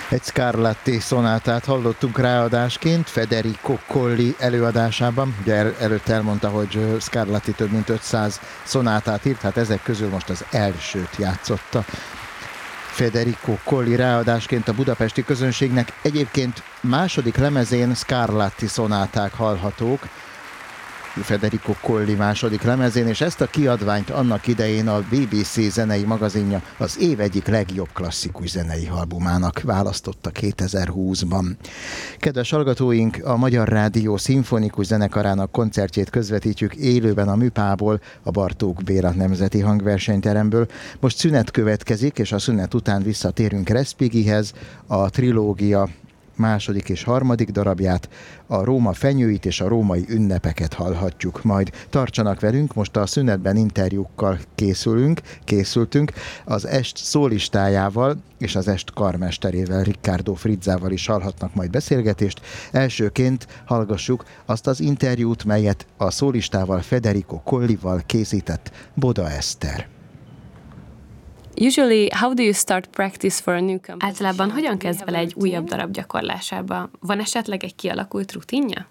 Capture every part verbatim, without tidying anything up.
Egy Scarlatti szonátát hallottunk ráadásként Federico Colli előadásában. Ugye el, előtt elmondta, hogy Scarlatti több mint ötszáz szonátát írt, hát ezek közül most az elsőt játszotta. Federico Colli ráadásként a budapesti közönségnek. Egyébként második lemezén Scarlatti szonáták hallhatók, Federico Colli második lemezén, és ezt a kiadványt annak idején a bé bé cé zenei magazinja az év egyik legjobb klasszikus zenei albumának választotta kétezer-húszban. Kedves hallgatóink, a Magyar Rádió szimfonikus zenekarának koncertjét közvetítjük élőben a Műpából, a Bartók Béla Nemzeti Hangversenyteremből. Most szünet következik, és a szünet után visszatérünk Respighihez, a trilógia második és harmadik darabját, a Róma fenyőit és a római ünnepeket hallhatjuk majd. Tartsanak velünk, most a szünetben interjúkkal készülünk, készültünk, az est szólistájával és az est karmesterével, Riccardo Frizzával is hallhatnak majd beszélgetést. Elsőként hallgassuk azt az interjút, melyet a szólistával Federico Collival készített Boda Eszter. Usually, how do you start practice for a new composition? Általában hogyan kezd bele egy újabb darab gyakorlásába? Van esetleg egy kialakult rutinja?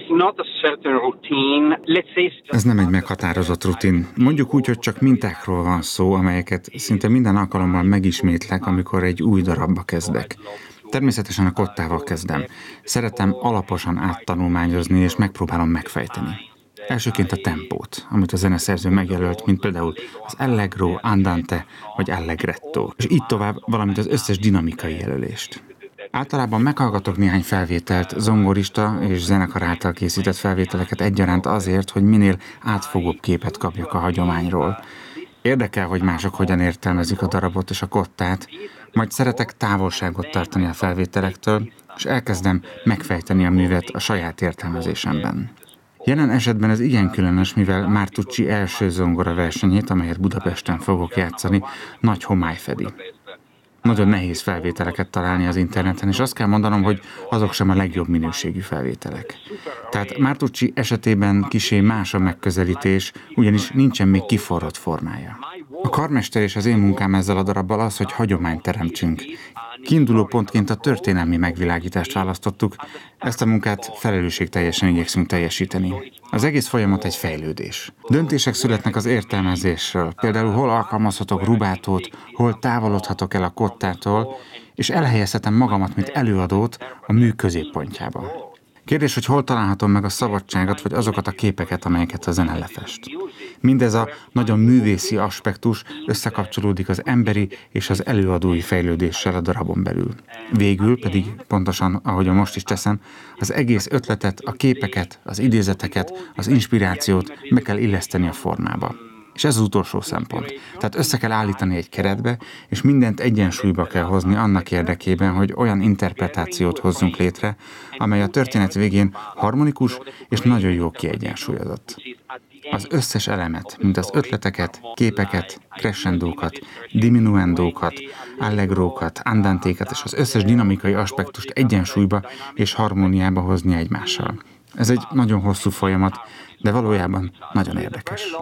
Ez nem egy meghatározott rutin. Mondjuk úgy, hogy csak mintákról van szó, amelyeket szinte minden alkalommal megismétlek, amikor egy új darabba kezdek. Természetesen a kottával kezdem. Szeretem alaposan áttanulmányozni, és megpróbálom megfejteni. Elsőként a tempót, amit a zeneszerző megjelölt, mint például az allegro, andante vagy allegretto, és így tovább, valamint az összes dinamikai jelölést. Általában meghallgatok néhány felvételt, zongorista és zenekar által készített felvételeket egyaránt azért, hogy minél átfogóbb képet kapjak a hagyományról. Érdekel, hogy mások hogyan értelmezik a darabot és a kottát, majd szeretek távolságot tartani a felvételektől, és elkezdem megfejteni a művet a saját értelmezésemben. Jelen esetben ez igen különös, mivel Martucci első zongora versenyét, amelyet Budapesten fogok játszani, nagy homály fedi. Nagyon nehéz felvételeket találni az interneten, és azt kell mondanom, hogy azok sem a legjobb minőségű felvételek. Tehát Martucci esetében kissé más a megközelítés, ugyanis nincsen még kiforrott formája. A karmester és az én munkám ezzel a darabbal az, hogy hagyományt teremtsünk. Kiinduló pontként a történelmi megvilágítást választottuk, ezt a munkát felelősségteljesen igyekszünk teljesíteni. Az egész folyamat egy fejlődés. Döntések születnek az értelmezésről, például hol alkalmazhatok rubátót, hol távolodhatok el a kottától, és elhelyezhetem magamat, mint előadót a mű középpontjába. Kérdés, hogy hol találhatom meg a szabadságot, vagy azokat a képeket, amelyeket a zene lefest. Mindez a nagyon művészi aspektus összekapcsolódik az emberi és az előadói fejlődéssel a darabon belül. Végül pedig, pontosan ahogy most is teszem, az egész ötletet, a képeket, az idézeteket, az inspirációt be kell illeszteni a formába. És ez az utolsó szempont. Tehát össze kell állítani egy keretbe, és mindent egyensúlyba kell hozni annak érdekében, hogy olyan interpretációt hozzunk létre, amely a történet végén harmonikus és nagyon jó kiegyensúlyozott. Az összes elemet, mint az ötleteket, képeket, crescendókat, diminuendókat, allegrókat, andantékat és az összes dinamikai aspektust egyensúlyba és harmóniába hozni egymással. Ez egy nagyon hosszú folyamat, de valójában nagyon érdekes.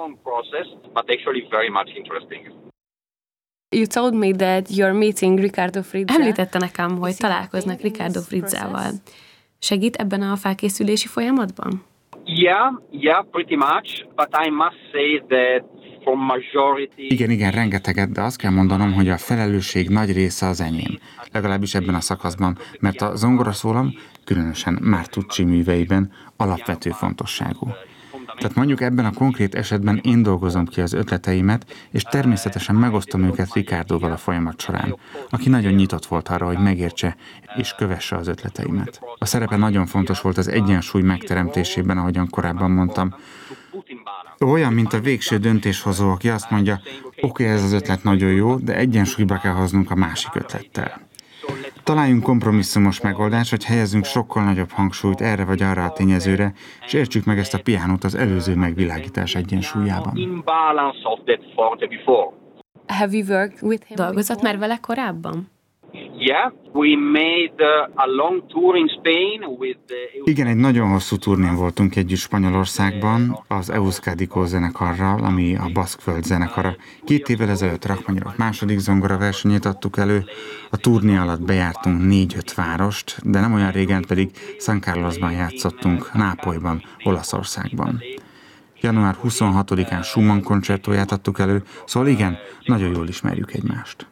You told me that you're meeting Riccardo Frizza. Említette nekem, hogy találkoznak Riccardo Frizzával. Segít ebben a felkészülési folyamatban? Yeah, yeah, pretty much, but I must say that for majority... Igen, igen, rengeteget, de azt kell mondanom, hogy a felelősség nagy része az enyém. Legalábbis ebben a szakaszban, mert a zongoraszólam, különösen Martucci műveiben alapvető fontosságú. Tehát mondjuk ebben a konkrét esetben én dolgozom ki az ötleteimet, és természetesen megosztom őket Riccardoval a folyamat során, aki nagyon nyitott volt arra, hogy megértse és kövesse az ötleteimet. A szerepe nagyon fontos volt az egyensúly megteremtésében, ahogyan korábban mondtam. Olyan, mint a végső döntéshozó, aki azt mondja, oké, ez az ötlet nagyon jó, de egyensúlyba kell hoznunk a másik ötlettel. Találjunk kompromisszumos megoldást, hogy helyezzünk sokkal nagyobb hangsúlyt erre vagy arra a tényezőre, és értsük meg ezt a pianót az előző megvilágítás egyensúlyában. Have you worked with him? Dolgozott már vele korábban? Igen, egy nagyon hosszú turnén voltunk együtt Spanyolországban, az Euskadiko zenekarral, ami a Baszkföld zenekara. Két évvel ezelőtt Rachmaninov második zongora versenyét adtuk elő, a turné alatt bejártunk négy-öt várost, de nem olyan régen pedig San Carlosban játszottunk, Nápolyban, Olaszországban. január huszonhatodikán Schumann koncertóját adtuk elő, szóval igen, nagyon jól ismerjük egymást.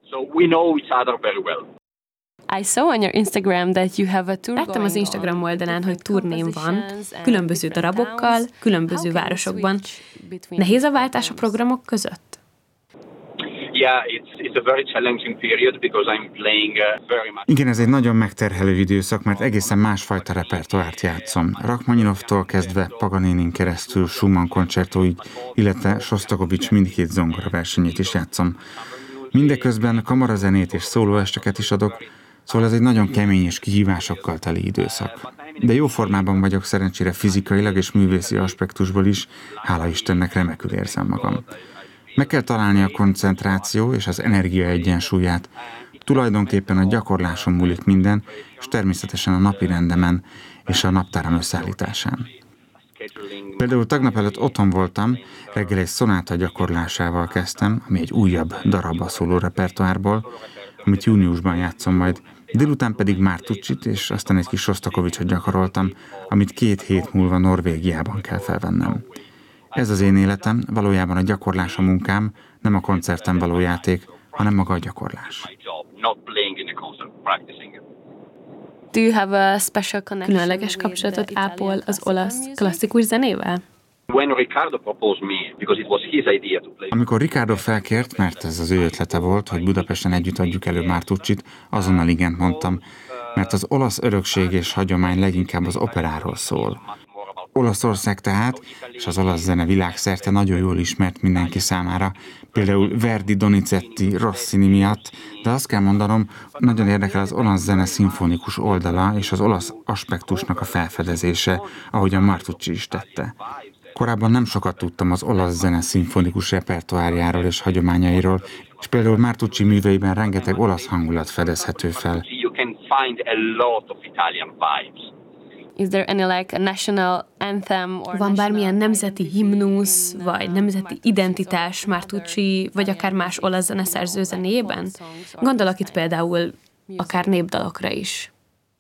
I saw on your Instagram that you have a tour. Láttam az Instagram oldalán, hogy turnén van, különböző darabokkal, különböző városokban. Nehéz a váltás a programok között? Igen, ez egy nagyon megterhelő időszak, mert egészen másfajta repertoárt játszom. Rachmaninovtól kezdve Paganinin keresztül Schumann koncertóig, illetve Sostakovics mindkét zongora versenyét is játszom. Mindeközben kamarazenét és szólóesteket is adok, szóval ez egy nagyon kemény és kihívásokkal teli időszak. De jó formában vagyok szerencsére fizikailag és művészi aspektusból is, hála Istennek remekül érzem magam. Meg kell találni a koncentráció és az energia egyensúlyát. Tulajdonképpen a gyakorláson múlik minden, és természetesen a napi rendemen és a naptáram összeállításán. Például tegnap előtt otthon voltam, reggel egy szonáta gyakorlásával kezdtem, ami egy újabb darab a szóló repertoárból, amit júniusban játszom majd. Délután pedig Martucsit és aztán egy kis Sostakovicsot gyakoroltam, amit két hét múlva Norvégiában kell felvennem. Ez az én életem, valójában a gyakorlás a munkám, nem a koncerten való játék, hanem maga a gyakorlás. Do you have a special connection? Különleges kapcsolatot ápol az olasz klasszikus zenével? Amikor Riccardo felkért, mert ez az ő ötlete volt, hogy Budapesten együtt adjuk elő Martucsit, azonnal igent mondtam, mert az olasz örökség és hagyomány leginkább az operáról szól. Olaszország tehát, és az olasz zene világszerte nagyon jól ismert mindenki számára, például Verdi, Donizetti, Rossini miatt, de azt kell mondanom, nagyon érdekel az olasz zene szimfonikus oldala és az olasz aspektusnak a felfedezése, ahogy a Martucci is tette. Korábban nem sokat tudtam az olasz zene szimfonikus repertoárjáról és hagyományairól, és például Martucci műveiben rengeteg olasz hangulat fedezhető fel. Is there any like a national anthem or Van bármilyen nemzeti himnusz, vagy nemzeti identitás Martucci, vagy akár más olasz zeneszerző zenéjében? Gondolok itt például akár népdalokra is.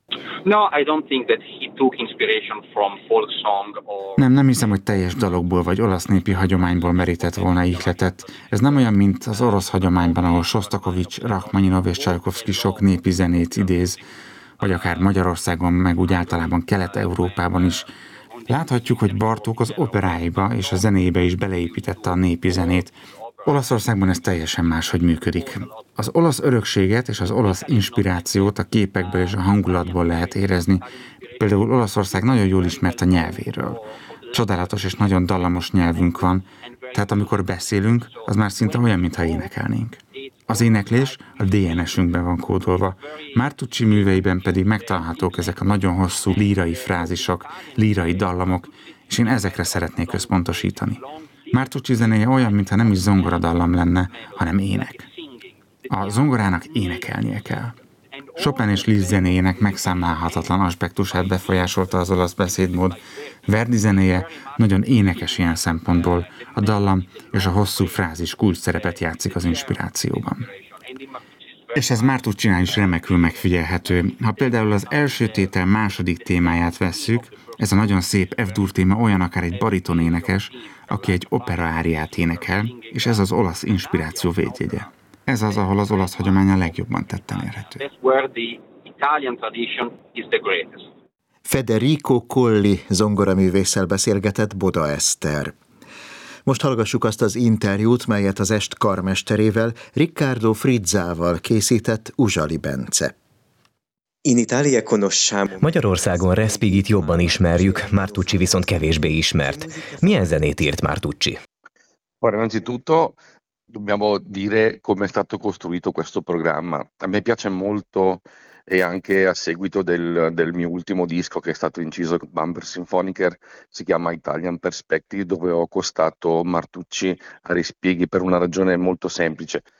Nem, nem hiszem, hogy teljes dalokból vagy olasz népi hagyományból merített volna ihletet. Ez nem olyan, mint az orosz hagyományban, ahol Sostakovics, Rachmaninov és Csajkovszky sok népi zenét idéz, vagy akár Magyarországon, meg úgy általában Kelet-Európában is. Láthatjuk, hogy Bartók az operáiba és a zenébe is beleépítette a népi zenét. Olaszországban ez teljesen máshogy működik. Az olasz örökséget és az olasz inspirációt a képekből és a hangulatból lehet érezni. Például Olaszország nagyon jól ismert a nyelvéről. Csodálatos és nagyon dallamos nyelvünk van, tehát amikor beszélünk, az már szinte olyan, mintha énekelnénk. Az éneklés a dé en esünkben van kódolva, Martucci műveiben pedig megtalálhatók ezek a nagyon hosszú lírai frázisok, lírai dallamok, és én ezekre szeretnék összpontosítani. Martucci zenéje olyan, mintha nem is zongoradallam lenne, hanem ének. A zongorának énekelnie kell. Chopin és Liszt zenéjének megszámlálhatatlan aspektusát befolyásolta az olasz beszédmód. Verdi zenéje nagyon énekes ilyen szempontból, a dallam és a hosszú frázis kulcs szerepet játszik az inspirációban. És ez Martuccinál is remekül megfigyelhető. Ha például az első tétel második témáját vesszük, ez a nagyon szép F-dur téma olyan akár egy bariton énekes, aki egy opera áriát énekel, és ez az olasz inspiráció védjegye. Ez az, ahol az olasz hagyomány a legjobban tetten érhető. Federico Colli zongoraművésszel beszélgetett Boda Eszter. Most hallgassuk azt az interjút, melyet az est karmesterével, Riccardo Frizzával készített Uzsali Bence. Magyarországon Respigit jobban ismerjük, Martucci viszont kevésbé ismert. Milyen zenét írt Martucci? Innanzitutto dobbiamo dire come è stato costruito questo programma. A me piace molto e anche a seguito del, del mio ultimo disco che è stato inciso con Bamber Symphoniker, si chiama Italian Perspective, dove ho accostato Martucci a Respighi per una ragione molto semplice.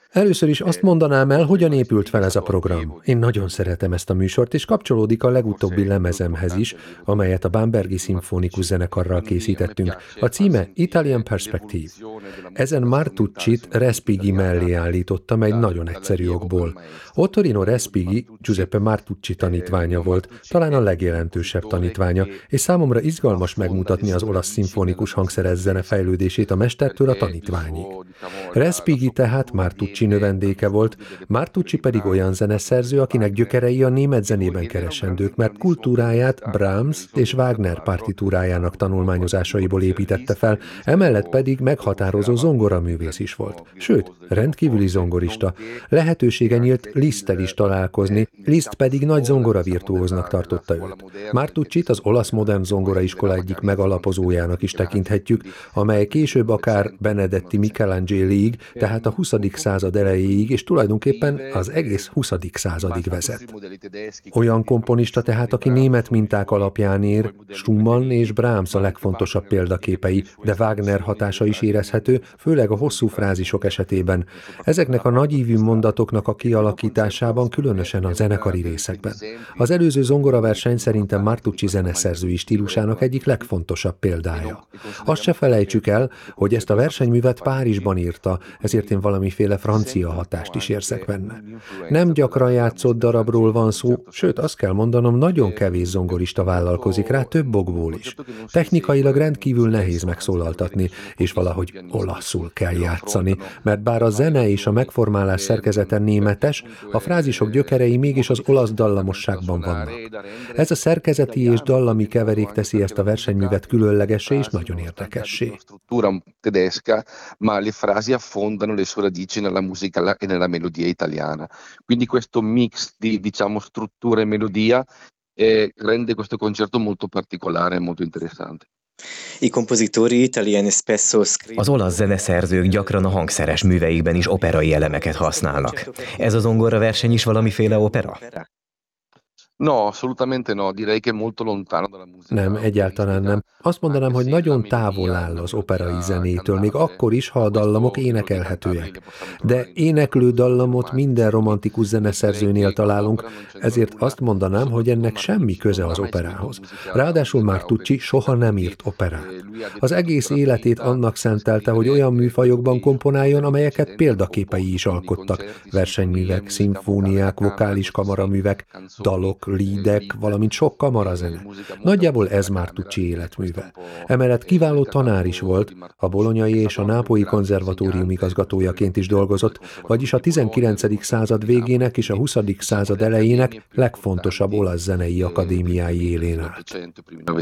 Először is azt mondanám el, hogyan épült fel ez a program. Én nagyon szeretem ezt a műsort, és kapcsolódik a legutóbbi lemezemhez is, amelyet a Bambergi Szimfonikus Zenekarral készítettünk. A címe Italian Perspective. Ezen Martucci-t Respighi mellé állítottam egy nagyon egyszerű okból. Ottorino Respighi Giuseppe Martucci tanítványa volt, talán a legjelentősebb tanítványa, és számomra izgalmas megmutatni az olasz szimfonikus hangszeres zene fejlődését a mestertől a tanítványig. Respighi tehát Martucci növendéke volt, Martucci pedig olyan zeneszerző, akinek gyökerei a német zenében keresendők, mert kultúráját Brahms és Wagner partitúrájának tanulmányozásaiból építette fel, emellett pedig meghatározó zongoraművész is volt. Sőt, rendkívüli zongorista. Lehetősége nyílt Liszttel is találkozni, Liszt pedig nagy zongoravirtuóznak tartotta őt. Martuccit az olasz modern zongoraiskola egyik megalapozójának is tekinthetjük, amely később akár Benedetti Michelangeliig, tehát a huszadik század elejéig, és tulajdonképpen az egész huszadik századig vezet. Olyan komponista tehát, aki német minták alapján ér, Schumann és Brahms a legfontosabb példaképei, de Wagner hatása is érezhető, főleg a hosszú frázisok esetében. Ezeknek a nagyívű mondatoknak a kialakításában, különösen a zenekari részekben. Az előző zongoraverseny szerintem Martucci zeneszerzői stílusának egyik legfontosabb példája. Azt se felejtsük el, hogy ezt a versenyművet Párizsban írta, ezért én valamiféle francia hatást is érzek benne. Nem gyakran játszott darabról van szó, sőt azt kell mondanom, nagyon kevés zongorista vállalkozik rá, több okból is. Technikailag rendkívül nehéz megszólaltatni, és valahogy olaszul kell játszani, mert bár a zene és a megformálás szerkezete németes, a frázisok gyökerei mégis az olasz dallamosságban vannak. Ez a szerkezeti és dallami keverék teszi ezt a versenyművet különlegessé és nagyon érdekessé. Tedesca, ma le frasi affondano le sue radici nella musica e nella melodia italiana. Quindi questo mix di, diciamo, struttura e melodia eh, rende questo concerto molto particolare e molto interessante. Az olasz zeneszerzők gyakran a hangszeres műveikben is operai elemeket használnak. Ez az zongoraverseny is valamiféle opera? No, assolutamente no, direi che molto lontano dalla musica. Nem, egyáltalán nem. Azt mondanám, hogy nagyon távol áll az operai zenétől, még akkor is, ha a dallamok énekelhetőek. De éneklő dallamot minden romantikus zeneszerzőnél találunk, ezért azt mondanám, hogy ennek semmi köze az operához. Ráadásul Martucci soha nem írt operát. Az egész életét annak szentelte, hogy olyan műfajokban komponáljon, amelyeket példaképei is alkottak. Versenyművek, szimfóniák, vokális kamaraművek, dalok, lídek, valamint sok kamarazene. Nagyjából ez Martucci életműve. Emellett kiváló tanár is volt, a bolonyai és a nápolyi konzervatórium igazgatójaként is dolgozott, vagyis a tizenkilencedik század végének és a huszadik század elejének legfontosabb olasz zenei akadémiái élén állt.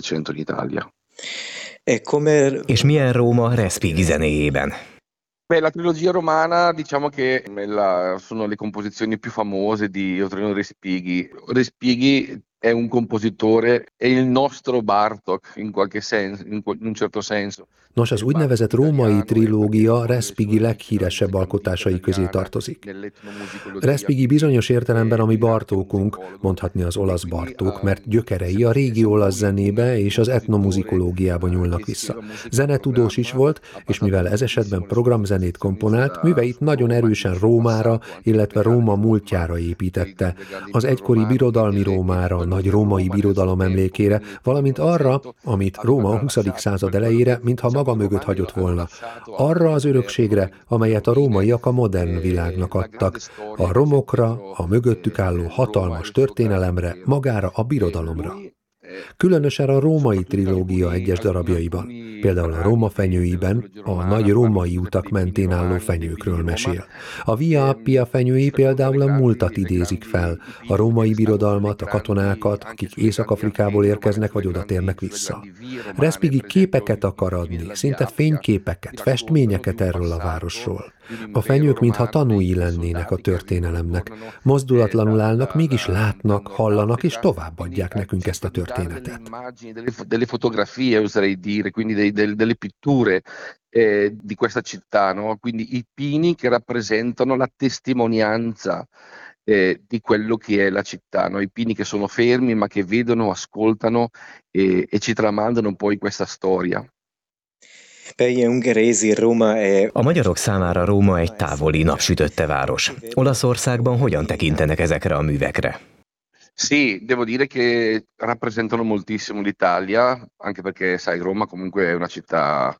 És milyen Róma Respighi zenéjében? Beh, la trilogia romana, diciamo che la, sono le composizioni più famose di Ottorino Respighi. Respighi è un compositore, è il nostro Bartók in qualche senso, in un certo senso. Nos, az úgynevezett római trilógia Respighi leghíresebb alkotásai közé tartozik. Respighi bizonyos értelemben a mi Bartókunk, mondhatni az olasz Bartók, mert gyökerei a régi olasz zenébe és az etnomuzikológiába nyúlnak vissza. Zenetudós is volt, és mivel ez esetben programzenét komponált, műveit nagyon erősen Rómára, illetve Róma múltjára építette, az egykori birodalmi Rómára, a nagy római birodalom emlékére, valamint arra, amit Róma a huszadik század elejére, mintha maga mögött hagyott volna. Arra az örökségre, amelyet a rómaiak a modern világnak adtak. A romokra, a mögöttük álló hatalmas történelemre, magára a birodalomra. Különösen a római trilógia egyes darabjaiban, például a Róma fenyőiben a nagy római utak mentén álló fenyőkről mesél. A Via Appia fenyői például a múltat idézik fel, a római birodalmat, a katonákat, akik Észak-Afrikából érkeznek vagy oda térnek vissza. Respighi képeket akar adni, szinte fényképeket, festményeket erről a városról. A fenyők mintha tanúi lennének a történelemnek. Mozdulatlanul állnak, mégis látnak, hallanak és továbbadják nekünk ezt a történetet. Delle fotografie, oserei dire, quindi delle pitture eh, di questa città, no? Quindi i pini che rappresentano la testimonianza eh, di quello che è la città, no? I pini che sono fermi ma che vedono, ascoltano e, e ci tramandano poi questa storia. A magyarok számára Róma egy távoli, napsütötte város. Olaszországban hogyan tekintenek ezekre a művekre? Sì, devo dire che rappresentano moltissimo l'Italia, anche perché sai, Roma comunque è una città.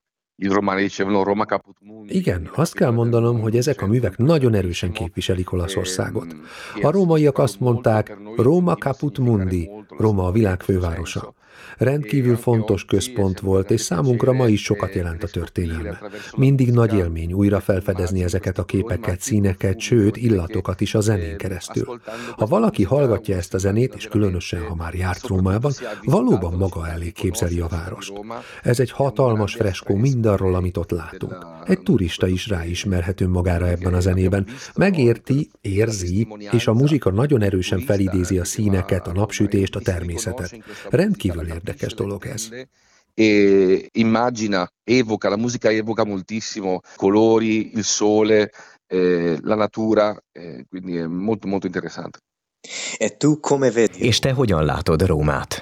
Igen, azt kell mondanom, hogy ezek a művek nagyon erősen képviselik Olaszországot. A rómaiak azt mondták, Roma caput mundi, Róma a világ fővárosa. Rendkívül fontos központ volt, és számunkra ma is sokat jelent a történelme. Mindig nagy élmény újra felfedezni ezeket a képeket, színeket, sőt, illatokat is a zenén keresztül. Ha valaki hallgatja ezt a zenét, és különösen, ha már járt Rómában, valóban maga elé képzeli a várost. Ez egy hatalmas freskó mindarról, amit ott látunk. Egy turista is ráismerhet önmagára ebben a zenében. Megérti, érzi, és a muzsika nagyon erősen felidézi a színeket, a napsütést, a természetet. Rendkívül érdekes dolog ez. E immagina, evoca, la musica evoca moltissimo colori, il sole, eh, la natura, eh, quindi è molto molto interessante. E tu come vedi? És te hogyan látod Rómát?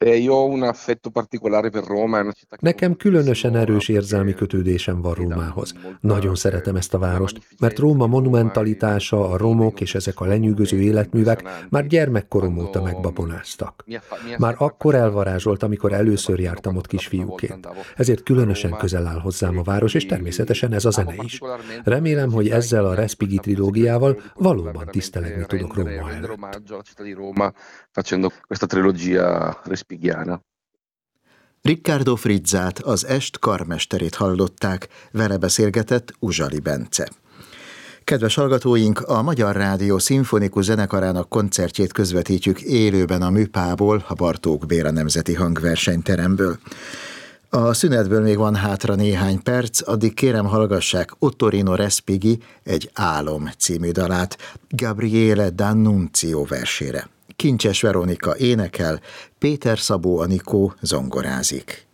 Nekem különösen erős érzelmi kötődésem van Rómához. Nagyon szeretem ezt a várost, mert Róma monumentalitása, a romok és ezek a lenyűgöző életművek már gyermekkorom óta megbabonáztak. Már akkor elvarázsolt, amikor először jártam ott kisfiúként. Ezért különösen közel áll hozzám a város, és természetesen ez a zene is. Remélem, hogy ezzel a Respighi trilógiával valóban tisztelegni tudok Róma előtt. Riccardo Frizzát, az Est karmesterét hallották, vele beszélgetett Uzsali Bence. Kedves hallgatóink, a Magyar Rádió szimfonikus zenekarának koncertjét közvetítjük élőben a Műpából, a Bartók Béla Nemzeti Hangversenyteremből. A szünetből még van hátra néhány perc, addig kérem hallgassák Ottorino Respighi Egy álom című dalát Gabriele D'Annunzio versére. Kincses Veronika énekel, Péter Szabó Anikó zongorázik.